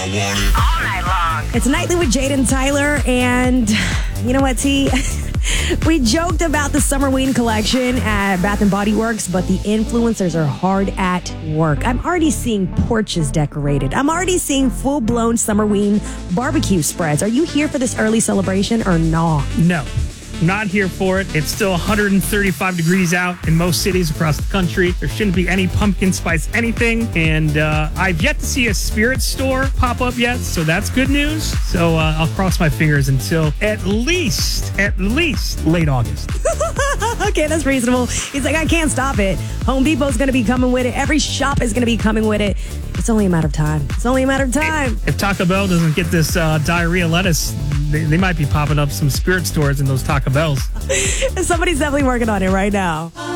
want it all night long. It's Nightly with Jaden Tyler, and you know what, T? We joked about the Summerween collection at Bath & Body Works, but the influencers are hard at work. I'm already seeing porches decorated. I'm already seeing full-blown Summerween barbecue spreads. Are you here for this early celebration or nah? No, not here for it. It's still 135 degrees out in most cities across the country. There shouldn't be any pumpkin spice anything. And I've yet to see a spirit store pop up yet, so that's good news. So I'll cross my fingers until at least late August. Okay, that's reasonable. He's like, I can't stop it. Home Depot's going to be coming with it. Every shop is going to be coming with it. It's only a matter of time. It's only a matter of time. If Taco Bell doesn't get this diarrhea lettuce, they might be popping up some spirit stores in those Taco Bells. Somebody's definitely working on it right now.